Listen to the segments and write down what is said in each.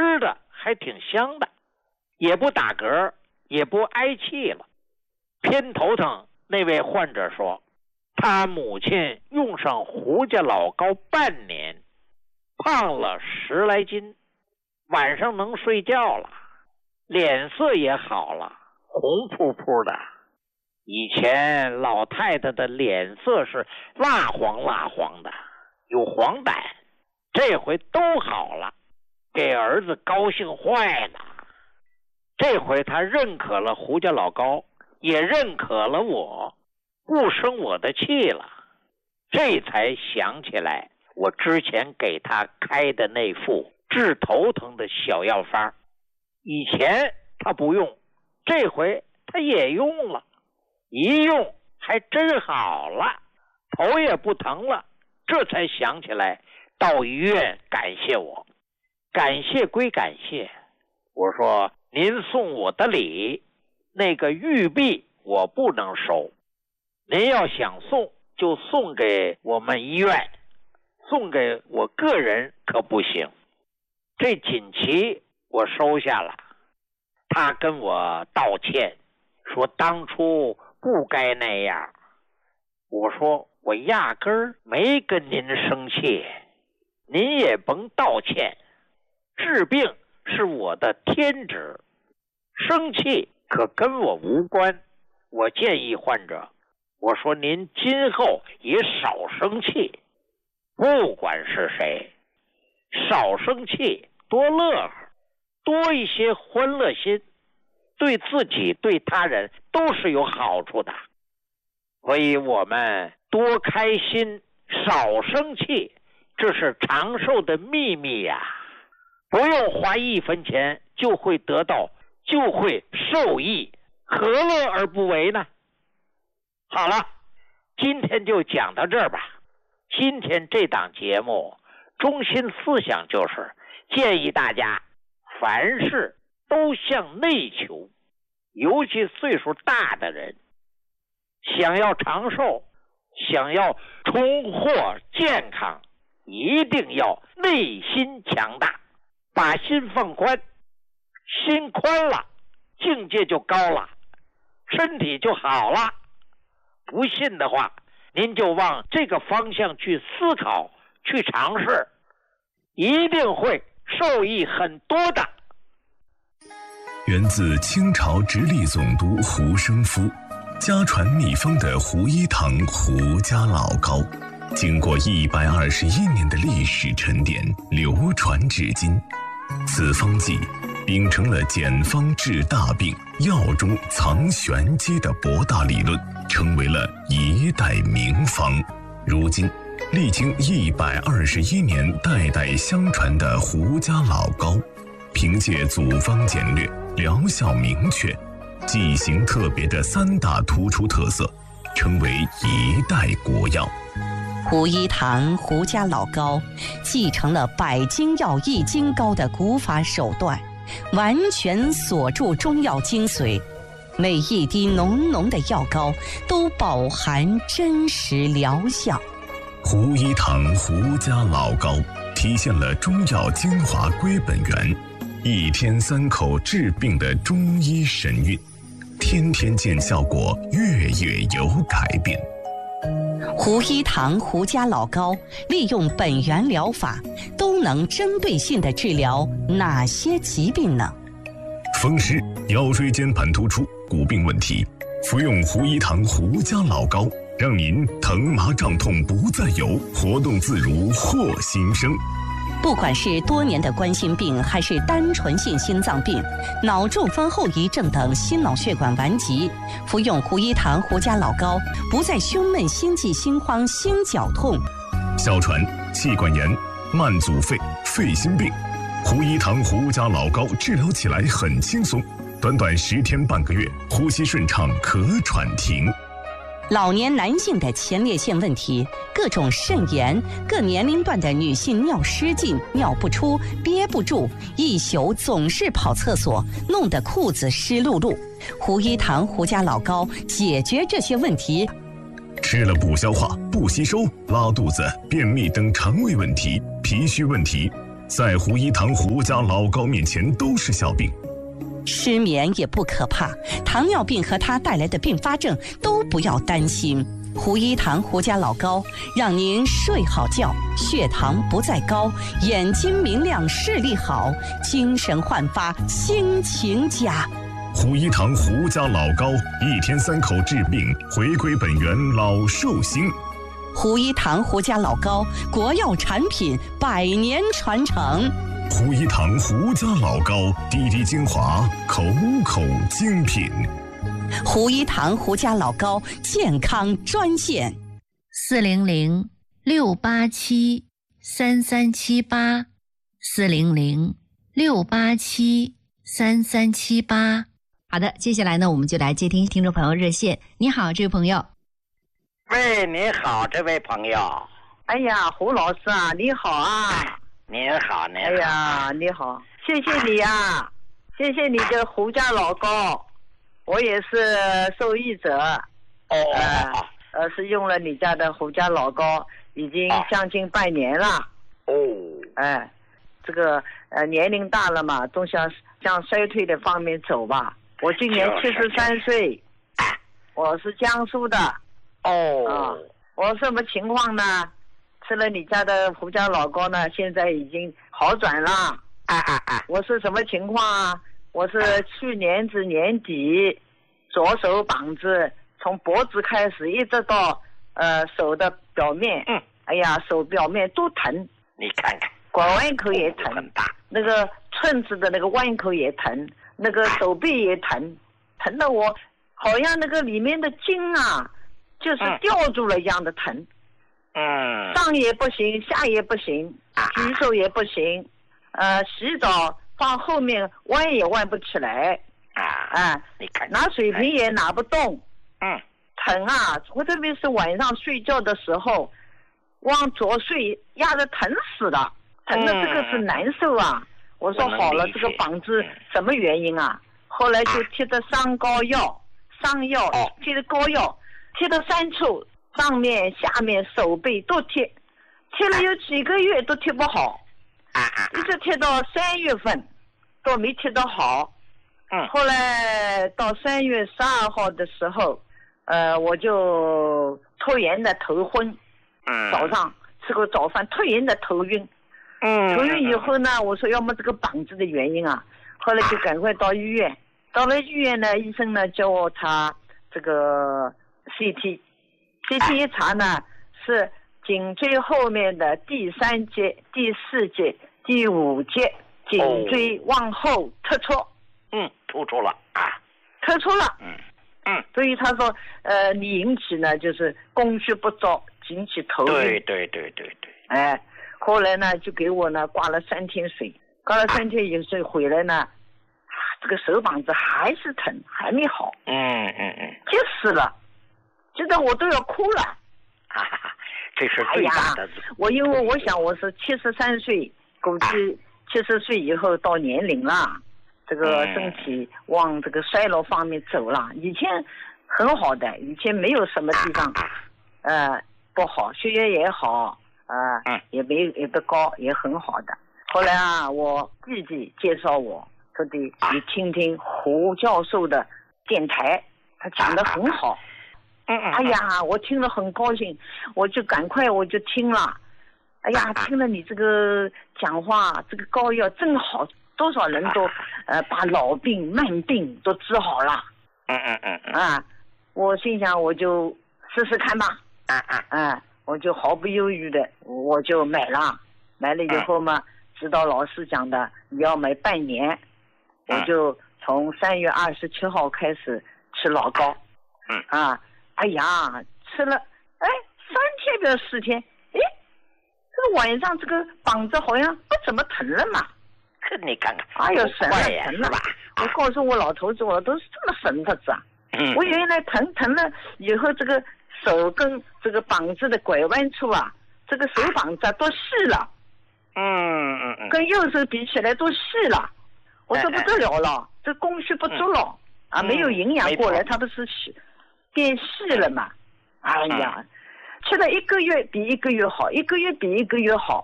吃的还挺香的，也不打嗝，也不挨气了。偏头疼那位患者说，他母亲用上胡家老膏半年，胖了10来斤，晚上能睡觉了，脸色也好了，红扑扑的。以前老太太的脸色是蜡黄蜡黄的，有黄疸，这回都好了，给儿子高兴坏了。这回他认可了胡家老膏，也认可了我，不生我的气了。这才想起来我之前给他开的那副治头疼的小药方，以前他不用，这回他也用了，一用还真好了，头也不疼了。这才想起来到医院感谢我。感谢归感谢，我说您送我的礼，那个玉璧我不能收，您要想送就送给我们医院，送给我个人可不行。这锦旗我收下了，他跟我道歉，说当初不该那样。我说我压根儿没跟您生气，您也甭道歉，治病是我的天职，生气可跟我无关。我建议患者，我说您今后也少生气，不管是谁，少生气，多乐呵，多一些欢乐心，对自己对他人都是有好处的。所以我们多开心，少生气，这是长寿的秘密呀。不用花1分钱就会得到，就会受益，何乐而不为呢？好了，今天就讲到这儿吧。今天这档节目中心思想就是建议大家凡事都向内求，尤其岁数大的人，想要长寿，想要重获健康，一定要内心强大，把心放宽，心宽了，境界就高了，身体就好了。不信的话，您就往这个方向去思考，去尝试，一定会受益很多的。 源自清朝直隶总督胡生夫，家传秘方的胡一堂胡家老膏，经过121年的历史沉淀，流传至今。此方剂秉承了简方治大病、药中藏玄机的博大理论，成为了一代名方。如今历经121年代代相传的胡家老膏，凭借组方简略、疗效明确、剂型特别的3大突出特色，成为一代国药。 胡一堂胡家老膏继承了百金药易筋膏的古法手段，完全锁住中药精髓，每一滴浓浓的药膏都饱含真实疗效。 胡一堂胡家老膏体现了中药精华归本源，1天3口治病的中医神韵，天天见效果，月月有改变。 胡一堂胡家老膏利用本源疗法，都能针对性地治疗哪些疾病呢？ 风湿、腰椎间盘突出、骨病问题，服用胡一堂胡家老膏，让您疼麻胀痛不再有，活动自如获新生。 不管是多年的冠心病，还是单纯性心脏病、脑中风后遗症等心脑血管顽疾，服用胡一堂胡家老膏，不再胸闷、心悸、心慌、心绞痛。 哮喘、气管炎、慢阻肺、肺心病，胡一堂胡家老膏治疗起来很轻松，短短10天半个月，呼吸顺畅，咳喘停。 老年男性的前列腺问题，各种肾炎，各年龄段的女性尿失禁、尿不出、憋不住，一宿总是跑厕所，弄得裤子湿漉漉。胡一堂胡家老膏解决这些问题。 吃了不消化、不吸收、拉肚子、便秘等肠胃问题、脾虚问题， 在胡一堂胡家老高面前都是笑柄。 失眠也不可怕，糖尿病和它带来的并发症都不要担心。胡一堂胡家老高让您睡好觉，血糖不再高，眼睛明亮，视力好，精神焕发，心情佳。 胡一堂胡家老高，1天3口治病，回归本源老寿星。 胡一堂胡家老高，国药产品100年传承。 胡一堂胡家老高，滴滴精华，口口精品。 胡一堂胡家老高健康专线 ：400-687-3378，400-687-3378。好的，接下来呢，我们就来接听听众朋友热线。你好，这位朋友。 喂，你好，这位朋友。 哎呀，胡老师啊，你好啊！ 您好，您好。 哎呀，你好，谢谢你啊，谢谢你的胡家老高，我也是受益者。是用了你家的胡家老高，已经将近半年了。这个年龄大了嘛，总想向衰退的方面走吧。我今年73岁，我是江苏的。我什么情况呢？吃了你家的胡家老高呢，现在已经好转了。我是什么情况啊？我是去年子年底，左手膀子从脖子开始一直到手的表面，哎呀，手表面都疼。 你看看， 拐弯口也疼，那个寸子的那个弯口也疼，那个手臂也疼，疼得我好像那个里面的筋啊，就是吊住了一样的疼。上也不行，下也不行，举手也不行，洗澡放后面弯也弯不起来， 你看拿水瓶也拿不动，疼啊！我特别是晚上睡觉的时候，往左睡压得疼死了，疼的这个是难受啊！我说好了，这个膀子什么原因啊？后来就贴的伤药，贴的膏药，贴的3处。上面下面手背都贴了有几个月都贴不好，一直贴到3月份都没贴得好。后来到3月12号的时候，我就突然的头昏，早上吃个早饭突然的头晕，头晕以后呢，我说要么这个膀子的原因啊，后来就赶快到医院，到了医院呢，医生呢叫我查这个 CT 一查呢，是颈椎后面的第3节、第4节、第5节颈椎往后突出。 突出了啊， 突出了。所以他说，你引起呢就是供血不足，引起头晕。 对。 后来呢就给我呢挂了3天水，挂了3天以后回来呢，这个手膀子还是疼，还没好。急死了。觉得我都要哭了， 这是最大的。 因为我想我是73岁，估计70岁以后到年龄了，这个身体往这个衰老方面走了。以前很好的，以前没有什么地方不好，血压也好，也不高，也很好的。后来啊，我弟弟介绍我，说的你听听胡教授的电台，他讲得很好。哎呀，我听了很高兴，我就赶快听了。哎呀，听了你这个讲话，这个膏药真好，多少人都把老病慢病都治好了。我心想我就试试看吧。我就毫不犹豫的我就买了以后嘛，知道老师讲的你要买半年，我就从3月27号开始吃老膏。哎呀，吃了3天不要4天，这个晚上这个膀子好像不怎么疼了嘛。 你看看， 哎呦，神了！我告诉我老头子，我都是这么神的子啊。我原来疼了以后，这个手跟这个膀子的拐弯处啊，这个手膀子都细了。跟右手比起来都细了。我说不得了了，这供血不足了没有营养过来，它不是变细了嘛。哎呀，吃了1个月比1个月好，1个月比1个月好。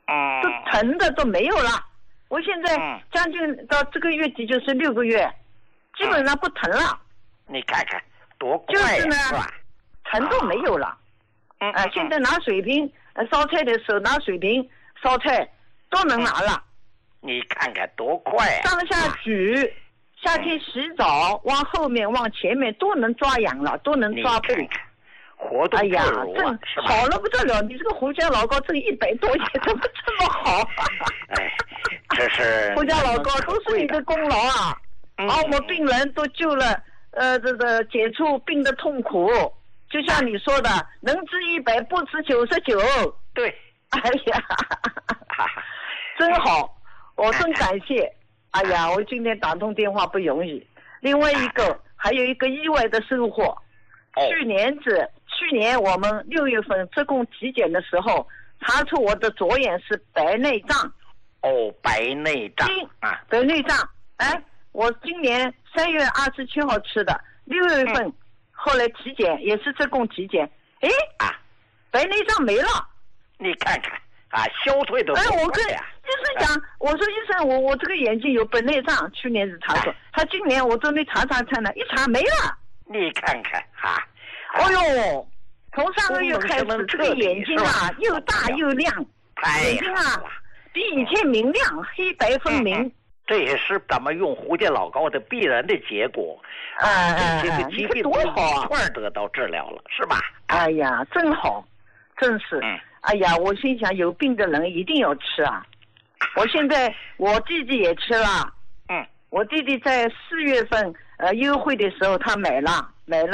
都疼的都没有了。我现在将近到这个月底就是6个月，基本上不疼了。 你看看多快呀， 就是呢， 是吧？ 疼都没有了。现在拿水瓶烧菜的时候，拿水瓶烧菜都能拿了。 你看看多快呀！ 上下举，夏天洗澡往后面往前面都能抓痒了，都能抓背。 活动自如真好了不得了！你这个胡家老高挣100多钱，怎么这么好？ 哎，这是胡家老高都是你的功劳啊！把我们病人都救了，这个解除病的痛苦。就像你说的，能治100，不治99。 对， 哎呀，真好，我真感谢。哎呀，我今天打通电话不容易。另外一个，还有一个意外的收获。去年我们6月份自贡体检的时候，查出我的左眼是白内障。 白内障啊， 白内障。哎，我今年3月27号吃的，6月份。后来体检也是自贡体检，白内障没了。 你看看啊，消退的。 我跟医生讲，我说医生，我这个眼睛有白内障，去年是查出，他今年我准备查呢，一查没了。 你看看啊， 哎呦，从上个月开始，这个眼睛啊又大又亮，眼睛啊比以前明亮，黑白分明。 这也是咱们用胡家老高的必然的结果。这个疾病多好啊！ 一块得到治疗了，是吧？ 哎呀，真好，真是。哎呀，我心想有病的人一定要吃啊！我现在我弟弟也吃了。我弟弟在4月份优惠的时候他买了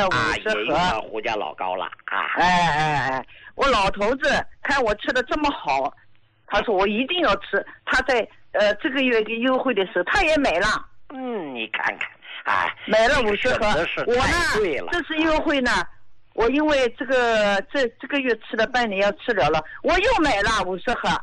50盒。 也用胡家老高了啊！ 我老头子看我吃的这么好，他说我一定要吃。他在这个月的优惠的时候他也买了。 你看看。 买了50盒，我呢这次优惠呢，我因为这个月吃了半年要吃了了，我又买了50盒。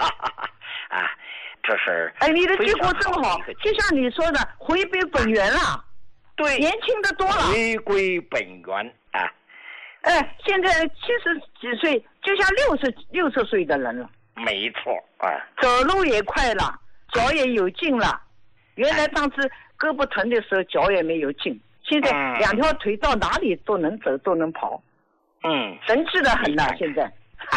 这是你的结果真好，就像你说的，回归本源了。 对， 年轻的多了。 回归本源啊！ 现在70几岁，就像60岁的人了。 没错走路也快了，脚也有劲了。原来当时胳膊疼的时候脚也没有劲，现在2条腿到哪里都能走都能跑。神气的很了现在。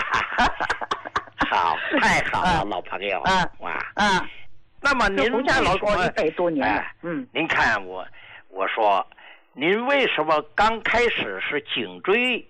好，太好了，老朋友。那么您胡家老高100多年了。 您看我说，您为什么刚开始是颈椎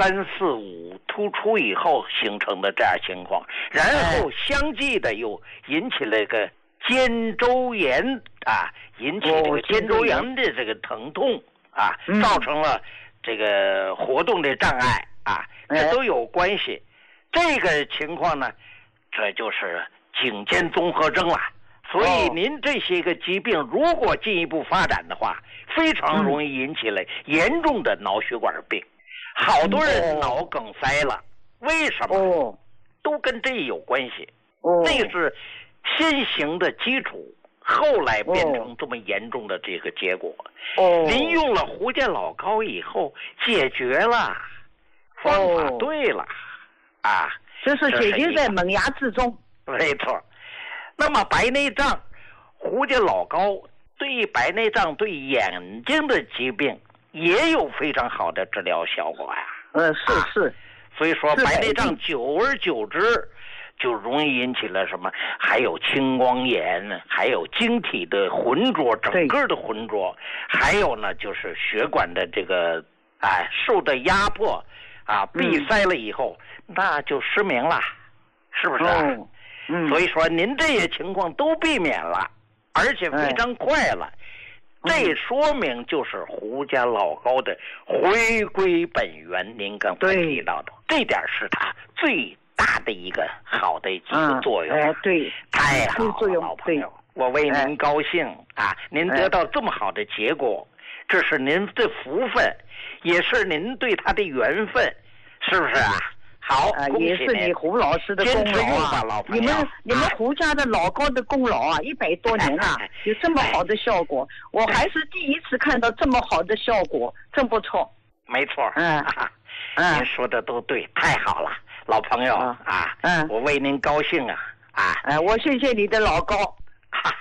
3、4、5突出以后形成的这样情况，然后相继的又引起了个肩周炎引起这个肩周炎的这个疼痛造成了这个活动的障碍这都有关系。这个情况呢，这就是颈肩综合征了。所以您这些个疾病如果进一步发展的话，非常容易引起了严重的脑血管病。好多人脑梗塞了，为什么？都跟这有关系。那个是先行的基础，后来变成这么严重的这个结果。您用了胡家老高以后解决了，方法对了就是解决在萌芽之中。 没错。那么白内障，胡家老高对白内障对眼睛的疾病也有非常好的治疗效果是。 所以说白内障久而久之就容易引起了什么？还有青光眼，还有晶体的浑浊，整个的浑浊，还有呢就是血管的这个受的压迫闭塞了以后，那就失明了，是不是？所以说您这些情况都避免了，而且非常快了。这说明就是胡家老高的回归本源，您刚才提到的这点是他最大的一个好的一个作用。 对， 太好了，老朋友，我为您高兴您得到这么好的结果，这是您的福分，也是您对他的缘分，是不是好， 也是你胡老师的功劳你们胡家的老高的功劳100多年了，有这么好的效果，我还是第一次看到这么好的效果，真不错。 没错。您说的都对，太好了，老朋友我为您高兴啊。 我谢谢你的老高。